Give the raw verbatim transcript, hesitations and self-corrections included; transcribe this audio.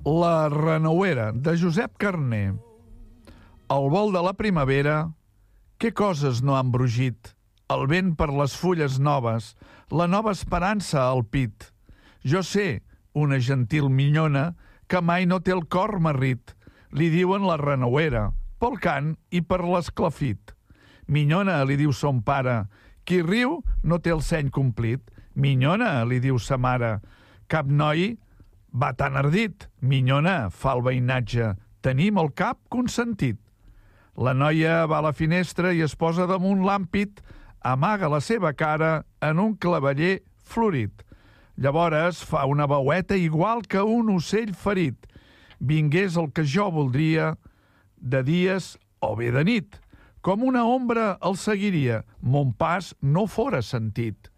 La renouera, de Josep Carner. Al vol de la primavera, què coses no han brugit? El vent per les fulles noves, la nova esperança al pit. Jo sé, una gentil minyona, que mai no té el cor marrit. Li diuen la renouera, pel cant i per l'esclafit. Minyona, li diu son pare, qui riu no té el seny complit. Minyona, li diu sa mare, cap noi va tan ardit. Minyona, fa el veïnatge, tenim el cap consentit. La noia va a la finestra i es posa damunt l'àmpit, amaga la seva cara en un claveller florit. Llavors fa una veueta igual que un ocell ferit. Vingués el que jo voldria, de dies o bé de nit. Com una ombra el seguiria, mon pas no fora sentit.